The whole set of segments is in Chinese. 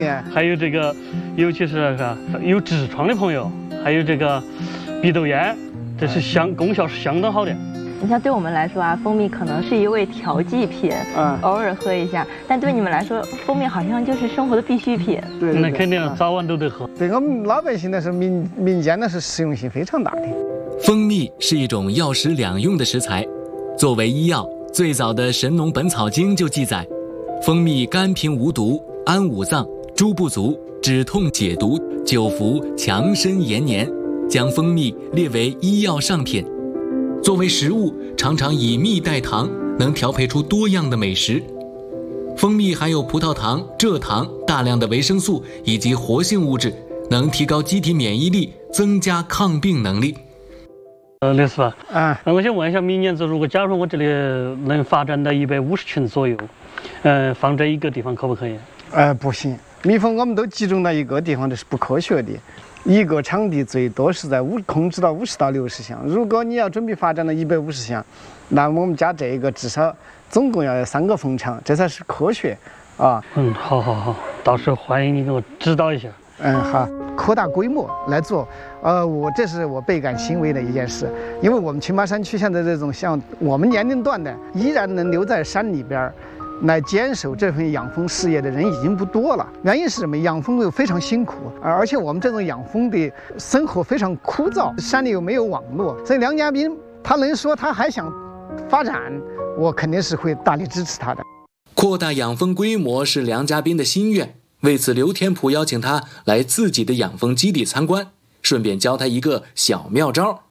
还有这个，尤其是啥有痔疮的朋友，还有这个鼻窦炎，这是功效是相当好的。 你像对我们来说啊，蜂蜜可能是一味调剂品，偶尔喝一下。但对你们来说，蜂蜜好像就是生活的必需品。 对，那肯定早晚都得喝。 对我们老百姓来说，民间的是实用性非常大的。 蜂蜜是一种药食两用的食材，作为医药，最早的《神农本草经》就记载，蜂蜜甘平无毒，安五脏，诸不足，止痛解毒，久服强身延年，将蜂蜜列为医药上品。作为食物，常常以蜜代糖，能调配出多样的美食。蜂蜜含有葡萄糖、蔗糖、大量的维生素以及活性物质，能提高机体免疫力，增加抗病能力。 刘师傅，那我想问一下，明年子如果假如我这里能发展到150群左右，放在一个地方可不可以？ 不行，蜜蜂我们都集中到一个地方，这是不科学的。一个场地最多是在控制到50到60箱。如果你要准备发展到150箱，那我们家这个至少总共要有3个蜂场，这才是科学啊。 好，到时候欢迎你给我指导一下。 好，扩大规模来做。这是我倍感欣慰的一件事，因为我们青马山区现在这种像我们年龄段的依然能留在山里边来坚守这份养蜂事业的人已经不多了。原因是什么？养蜂又非常辛苦，而且我们这种养蜂的生活非常枯燥，山里又没有网络，所以梁家斌他能说他还想发展，我肯定是会大力支持他的。 扩大养蜂规模是梁家斌的心愿，为此刘天普邀请他来自己的养蜂基地参观，顺便教他一个小妙招。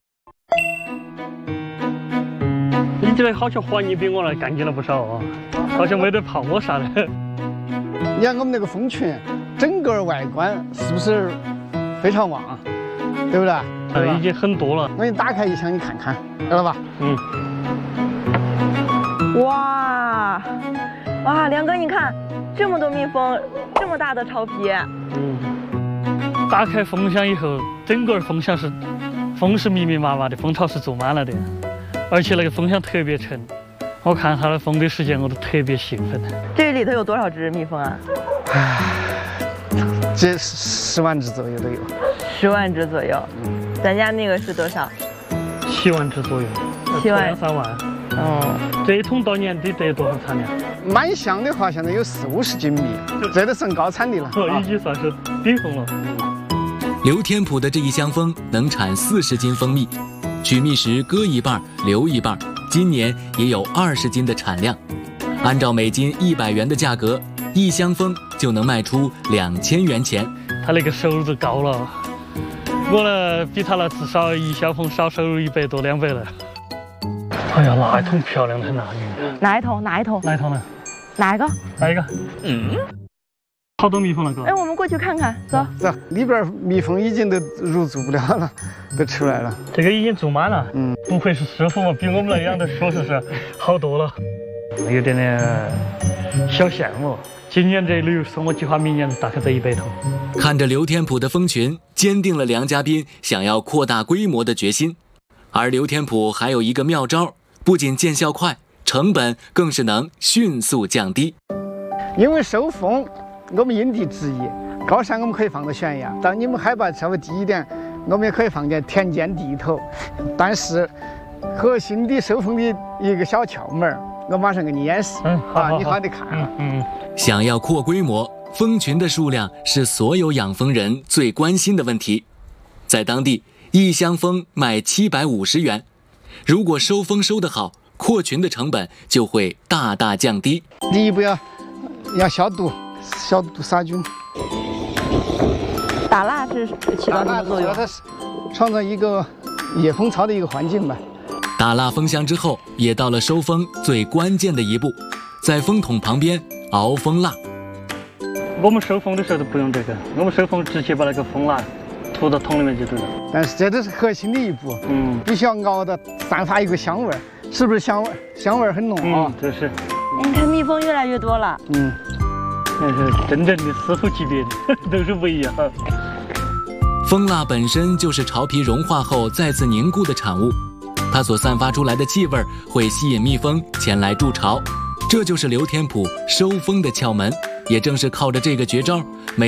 你这好像活你比我来干净了不少啊，好像没得泡沫啥的。 你看我们那个蜂群，整个外观是不是非常旺，对不对？ 对，已经很多了。 我给你打开一箱，你看看，知道吧？ 哇，梁哥，你看这么多蜜蜂，这么大的巢皮。 打开蜂箱以后，整个蜂箱是蜂是密密麻麻的，蜂巢是住满了的。而且那个蜂箱特别沉，我看它的蜂堆时间我都特别兴奋。 这里头有多少只蜜蜂啊？ 这10万只左右都有。 10万只左右。咱家那个是多少 ？7万只左右。7万3万。这一桶到年底得多少产量？ 满箱的话，现在有40-50斤蜜，这都算高产的了。 已经算是顶峰了。 刘天普的这一箱蜂能产40斤蜂蜜。取蜜时割一半留一半，今年也有20斤的产量。按照每斤100元的价格，一箱蜂就能卖出2000元钱。 他那个收入就高了，我呢比他那至少一箱蜂少收入100多200了。哎呀，那一桶漂亮的很啊！ 哪一桶？哪一桶呢？ 哪一个？ 哪一个？好多蜜蜂了，哥。 我们过去看看，走。 里边蜜蜂已经都入住不了了，都出来了。 这个已经住满了。不愧是师傅嘛，比我们那养的说是好多了。有点小羡慕。今年这旅游生活计划，明年大概在100头。 看着刘天普的蜂群，坚定了梁家斌想要扩大规模的决心。而刘天普还有一个妙招，不仅见效快，成本更是能迅速降低。 因为收蜂，我们因地制宜，高山我们可以放到悬崖，当你们海拔稍微低一点，我们也可以放在田间地头。但是核心的收蜂的一个小窍门，我马上给你演示。你好得看。 想要扩规模，蜂群的数量是所有养蜂人最关心的问题。在当地，一箱蜂卖750元。如果收蜂收得好，扩群的成本就会大大降低。 第一步要消毒杀菌。 打蜡是起到什么作用？ 它是创造一个野蜂巢的一个环境吧。 打蜡蜂箱之后，也到了收蜂最关键的一步，在蜂桶旁边熬蜂蜡。 我们收蜂的时候都不用这个，我们收蜂直接把那个蜂蜡涂到桶里面就对了。 但是这都是核心的一步，必须要熬的散发一个香味儿，是不是香味很浓啊？ 这是。 你看蜜蜂越来越多了。 那是真正的师傅级别的，都是不一样。 蜂蜡本身就是巢皮融化后再次凝固的产物，它所散发出来的气味会吸引蜜蜂前来筑巢，这就是刘天普收蜂的窍门。也正是靠着这个绝招，